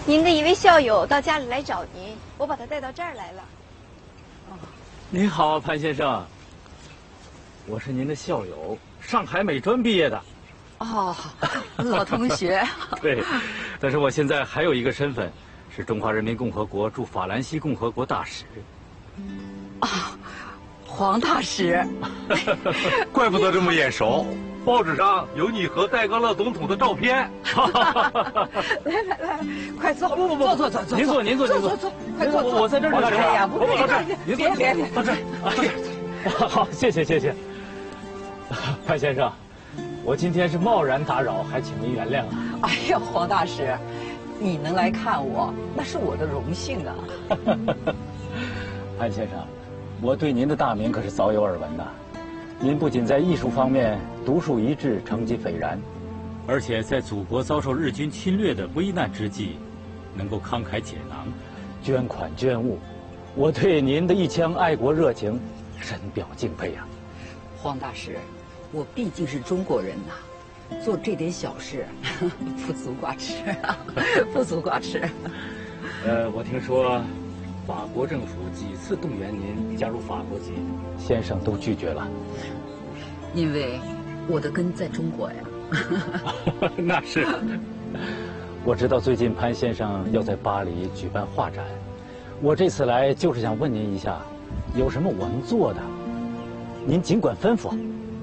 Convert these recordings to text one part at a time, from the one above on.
您的一位校友到家里来找您，我把他带到这儿来了。 您好，潘先生，我是您的校友，上海美专毕业的。 哦，老同学。 对，但是我现在还有一个身份，是中华人民共和国驻法兰西共和国大使。 啊，黄大使。 怪不得这么眼熟，报纸上有你和戴高乐总统的照片。 来，快坐！不，坐。 您坐， 快坐！ 我在这儿就行。 哎呀，不， 到这儿，您坐， 别， 到这儿。哎，好，谢谢。潘先生，我今天是贸然打扰，还请您原谅啊。 哎呀，黄大使，你能来看我，那是我的荣幸啊。 潘先生，我对您的大名可是早有耳闻呐。您不仅在艺术方面独树一帜，成绩斐然，而且在祖国遭受日军侵略的危难之际，能够慷慨解囊，捐款捐物。我对您的一腔爱国热情深表敬佩啊。 黄大使，我毕竟是中国人呐，做这点小事不足挂齿，不足挂齿。 我听说法国政府几次动员您加入法国籍，先生都拒绝了。 因为我的根在中国呀。 那是。我知道最近潘先生要在巴黎举办画展，我这次来就是想问您一下，有什么我能做的，您尽管吩咐。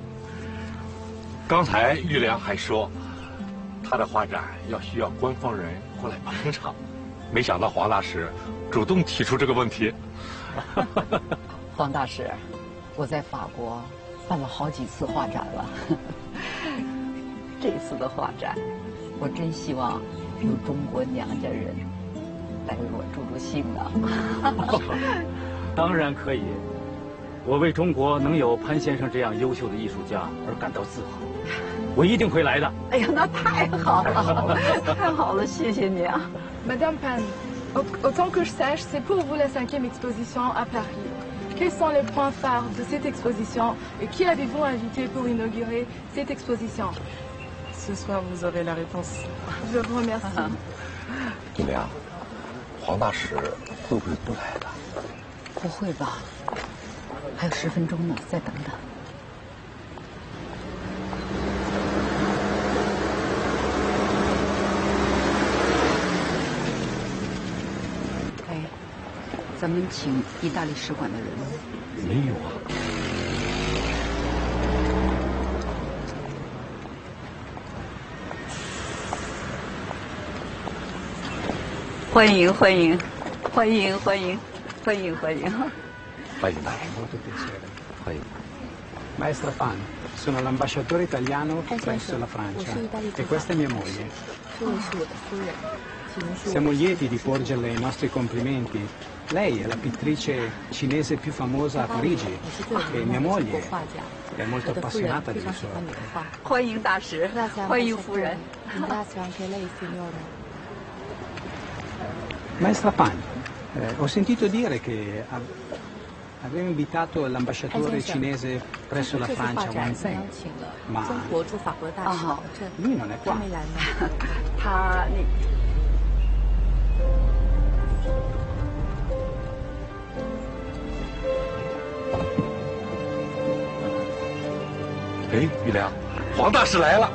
刚才玉良还说，他的画展需要官方人过来捧场，没想到黄大使主动提出这个问题。 黄大使，我在法国办了好几次画展了，这次的画展，我真希望有中国娘家人来为我助兴呢。 当然可以，我为中国能有潘先生这样优秀的艺术家而感到自豪，我一定会来的。 哎呀，那太好了，太好了，谢谢你啊。 Madame Pan, autant que je sache, c'est pour vous la 5e exposition à Paris. Quels sont les points phares de cette exposition et qui avez-vous invité pour inaugurer cette exposition? Ce soir, vous aurez la réponse. Je vous remercie. 玉良，黄大使会不会不来的？ 不会吧？还有10分钟呢，再等等。哎，咱们请意大利使馆的人吗？ 没有啊。 欢迎。 欢迎大人。欢迎。 Maestra Pan, sono l'ambasciatore italiano presso la Francia e questa è mia moglie. Siamo lieti di porgerle i nostri complimenti. Lei è la pittrice cinese più famosa a Parigi e mia moglie è molto appassionata di suo opere. 欢迎大使，欢迎夫人。 Maestra Pan, ho sentito dire che avevo invitato l'ambasciatore cinese presso la Francia Wang Zheng, ma lui non è qua. 他那。 哎，玉良，黄大使来了。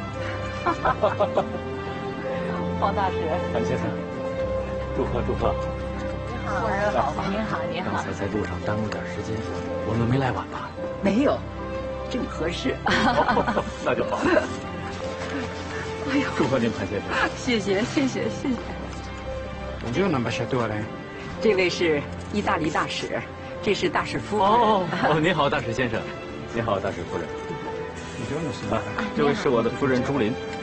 黄大使， 潘先生，祝贺！ 夫人好，您好。 刚才在路上耽误点时间，我们没来晚吧？ 没有，正合适。 那就好。 哎呀， 祝贺您，潘先生。 谢谢。 Buongiorno ambasciatore. 这位是意大利大使，这是大使夫人。 哦，您好，大使先生。您好，大使夫人。 Buongiorno signora. 这位是我的夫人朱琳。